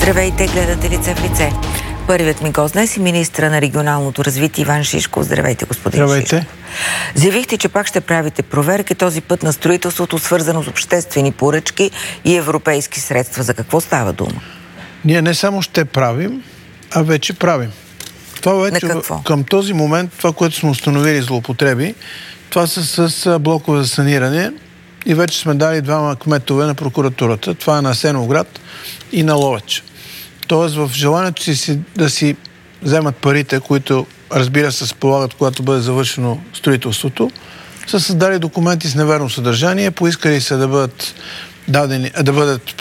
Здравейте, гледате Лице в лице. Първият ми гост днес е министра на регионалното развитие Иван Шишков. Здравейте, господин Здравейте. Шишков. Заявихте, че пак ще правите проверки, този път на строителството, свързано с обществени поръчки и европейски средства. За какво става дума? Ние не само ще правим, а вече правим. Това вече, към този момент, това, което сме установили злоупотреби, това са с блокове за саниране и вече сме дали двама кметове на прокуратурата. Това е на Асеновград и на Ловеч. Тоест в желанието си да си вземат парите, които, разбира се, полагат, когато бъде завършено строителството, са създали документи с неверно съдържание, поискали се да бъдат дадени, да бъдат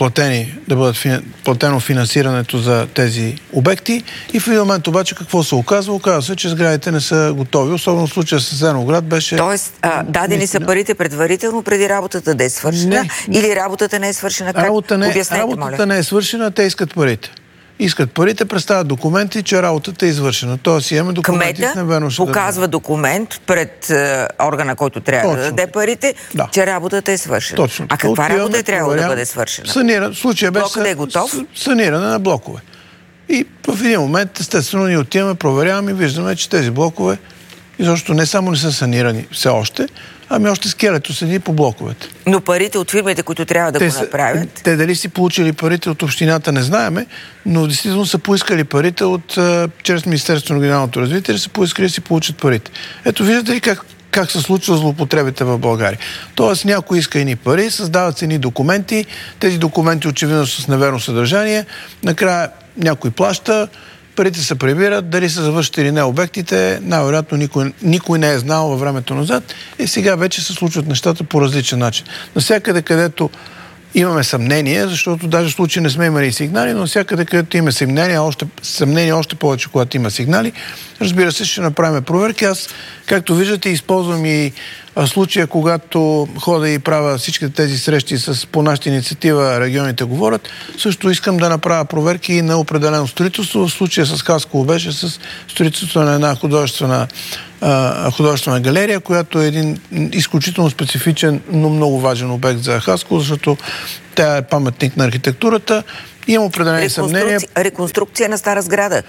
платено финансирането за тези обекти и в един момент обаче какво се оказва? Оказва се, че сградите не са готови. Особено в случая с Асеновград беше... Тоест, дадени са парите предварително преди работата да е свършена или работата не е свършена? Как? Работата не е свършена, те искат парите. Искат парите, представят документи, че работата е извършена. Тоест имаме документи с неверно съдържание. Показва документ пред органа, който трябва да даде парите, че работата е свършена. Точно. А каква работа е трябвало да бъде свършена? В случая беше саниране на блокове. И в един момент, естествено, ние отиваме, проверяваме и виждаме, че тези блокове изобщо не само не са санирани все още, ами още скелето седи по блоковете. Но парите от фирмите, които трябва да го направят... Те дали си получили парите от общината, не знаеме, но действително са поискали парите чрез Министерството на регионалното развитие, са поискали да си получат парите. Ето виждате ли как се случва злоупотребите в България. Тоест някой иска едни пари, създават се едни документи, тези документи очевидно са с неверно съдържание, накрая някой плаща, парите се прибират, дали са завършили или не обектите, най-вероятно никой не е знал във времето назад и сега вече се случват нещата по различен начин. Навсякъде, където имаме съмнение, защото даже в случай не сме имали сигнали, но навсякъде, където има съмнение още повече, когато има сигнали, разбира се, ще направим проверки. Аз, както виждате, използвам и случая, когато хода и правя всички тези срещи по нашата инициатива "Регионите говорят", също искам да направя проверки и на определено строителство. В случая с Хасково беше с строителството на една художествена галерия, която е един изключително специфичен, но много важен обект за Хасково, защото тя е паметник на архитектурата. Имам определени съмнения. Реконструкция на стара сграда.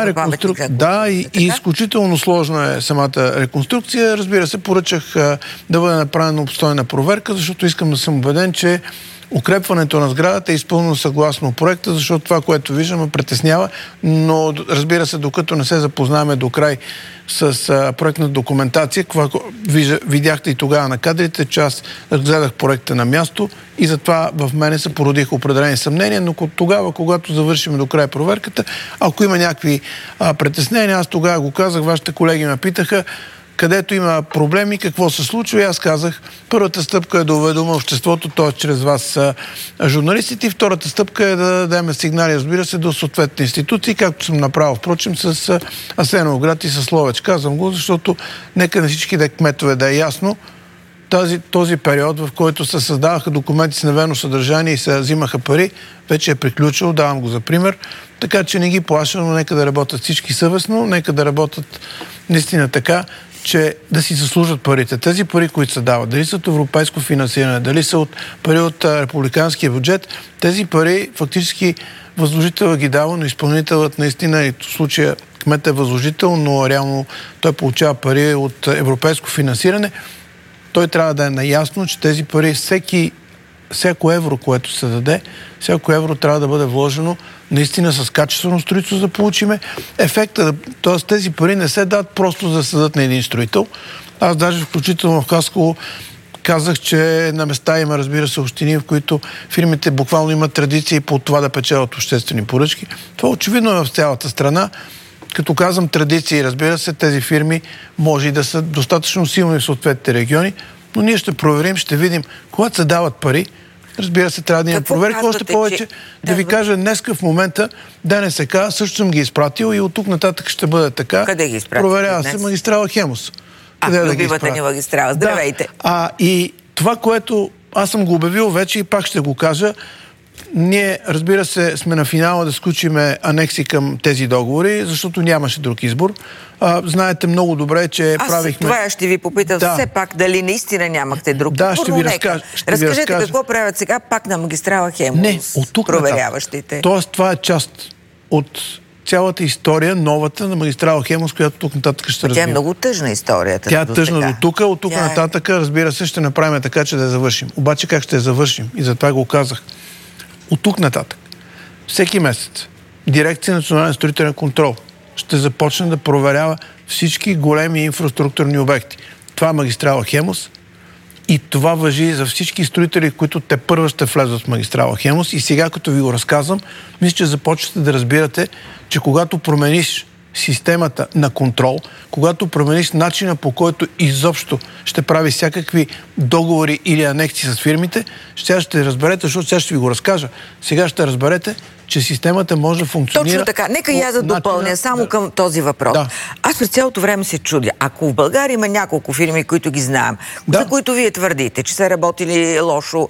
И изключително сложна е самата реконструкция. Разбира се, поръчах да бъде направена обстойна проверка, защото искам да съм убеден, че укрепването на сградата е изпълнено съгласно проекта, защото това, което виждам, ме притеснява, но разбира се, докато не се запознаваме до край с проектна документация, видяхте и тогава на кадрите, че аз разгледах проекта на място и затова в мене се породиха определени съмнения, но тогава, когато завършим до край проверката, ако има някакви притеснения, аз тогава го казах, вашите колеги ме питаха, където има проблеми, какво се случва, и аз казах, първата стъпка е да уведома обществото, т.е. чрез вас журналистите, и втората стъпка е да дадем сигнали, разбира се, до съответните институции, както съм направил, впрочем, с Асеновград и с Ловеч. Казвам го, защото нека на всички кметове да е ясно, този период, в който се създаваха документи с неверно съдържание и се взимаха пари, вече е приключил, давам го за пример, така че не ги плаша, но нека да работят всички съвестно, нека да работят наистина така, че да си заслужат парите. Тези пари, които се дават, дали са от европейско финансиране, дали са пари от републиканския бюджет, тези пари фактически възложителът ги дава, но изпълнителът наистина, и в случая кмет е възложител, но реално той получава пари от европейско финансиране. Той трябва да е наясно, че тези пари, всяко евро, което се даде, всяко евро трябва да бъде вложено наистина с качествено строителство, да получиме ефекта. Т.е. тези пари не се дадат просто за да се дадат на един строител. Аз даже включително в Хасково казах, че на места има, разбира се, общини, в които фирмите буквално имат традиции по това да печелят обществени поръчки. Това очевидно е в цялата страна. Като казвам традиции, разбира се, тези фирми може и да са достатъчно силни в съответните региони, но ние ще проверим, ще видим, когато се дават пари, разбира се, трябва да има проверка. Още повече да ви кажа, днеска в момента ДНСК също съм ги изпратил и от тук нататък ще бъде така. Къде ги изпратил? Проверява се магистрала Хемус. Любимата ни магистрала. Здравейте. И това, което аз съм го обявил вече и пак ще го кажа, Ние, разбира се, сме на финала да сключиме анекси към тези договори, защото нямаше друг избор. Знаете много добре, че правихме... Това ще ви попитам все пак дали наистина нямахте друг избор. Да, ще ви разкажа. Разкажете какво правят сега пак на магистрала Хемус. Не, от тук проверяващите. Тоест, това е част от цялата история, новата на магистрала Хемус, която тук нататък ще развива. Тя е много тъжна историята. Тя е тъжна до тук, от тук нататък, разбира се, ще направим така, че да я завършим. Обаче как ще я завършим? И затова го казах. От тук нататък, всеки месец, Дирекция национален строителен контрол ще започне да проверява всички големи инфраструктурни обекти. Това е магистрала Хемус и това важи за всички строители, които те първо ще влезат в магистрала Хемус. И сега, като ви го разказвам, мисля, че започвате да разбирате, че когато промениш системата на контрол, когато промениш начина, по който изобщо ще прави всякакви договори или анекси с фирмите, ще разберете, защото сега ще ви го разкажа. Сега ще разберете, че системата може да функционира... Точно така. Нека и аз да допълня само към този въпрос. Да. Аз през цялото време се чудя. Ако в България има няколко фирми, които ги знаем, за които вие твърдите, че са работили лошо,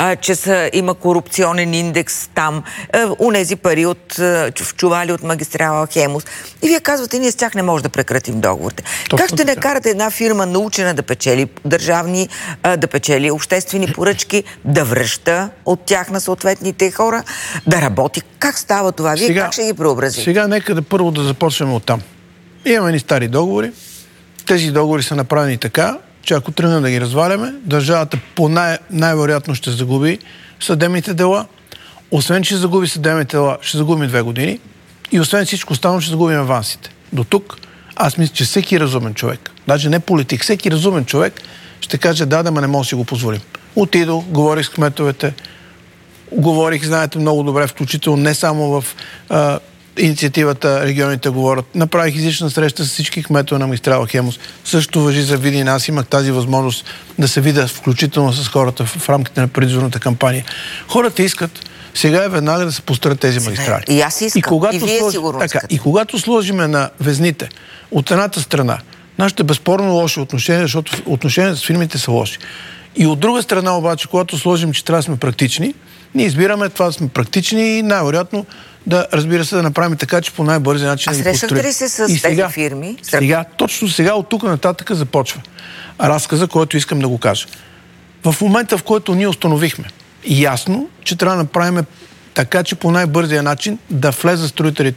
че има корупционен индекс там, унези пари в чували от магистрала Хемус, и вие казвате, ние с тях не може да прекратим договорите. Как ще накарате една фирма научена да печели държавни, да печели обществени поръчки, да връща от тях на съответните хора, да работи? Как става това? Вие как ще ги преобразите? Сега нека първо да започнем оттам. Имаме ни стари договори. Тези договори са направени така, че ако тръгнем да ги разваляме, държавата най-вероятно ще загуби съдебните дела. Освен, че загуби съдебните дела, ще загубим 2 години. И освен всичко останало, ще загубим авансите. До тук аз мисля, че всеки разумен човек, даже не политик, всеки разумен човек ще каже да, ма не може да си го позволим. Отидох, говорих с кметовете, говорих, знаете много добре, включително не само в инициативата Регионите говорят. Направих излична среща с всички кметове на магистрала Хемус. Също важи за Видин. Аз имах тази възможност да се видя включително с хората в рамките на предизборната кампания. Хората искат сега е веднага да се построят тези магистрали. И аз искам. И вие сигурно искате. И когато сложиме на везните от едната страна нашите безспорно лоши отношения, защото отношенията с фирмите са лоши. И от друга страна обаче, когато сложим, че трябва да сме практични, ние избираме това да сме практични и най-вероятно да, разбира се, да направим така, че по най-бързи начин да ги построим. А срещате ли се с тези фирми? Точно сега, от тук нататък започва разказа, който искам да го кажа. В момента, в който ние установихме ясно, че трябва да направим така, че по най-бързия начин да влезат строителите